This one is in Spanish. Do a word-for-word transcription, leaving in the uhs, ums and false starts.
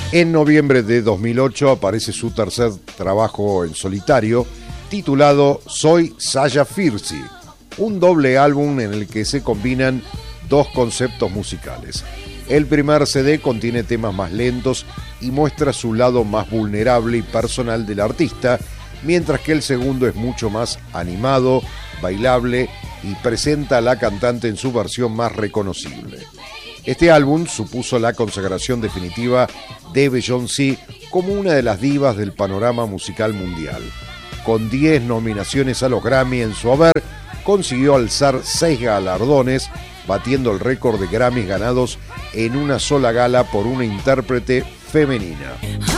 En noviembre de dos mil ocho aparece su tercer trabajo en solitario, titulado Soy Sasha Fierce, un doble álbum en el que se combinan dos conceptos musicales. El primer C D contiene temas más lentos y muestra su lado más vulnerable y personal del artista, mientras que el segundo es mucho más animado, bailable y presenta a la cantante en su versión más reconocible. Este álbum supuso la consagración definitiva de Beyoncé como una de las divas del panorama musical mundial. Con diez nominaciones a los Grammy en su haber, consiguió alzar seis galardones, batiendo el récord de Grammys ganados en una sola gala por una intérprete femenina.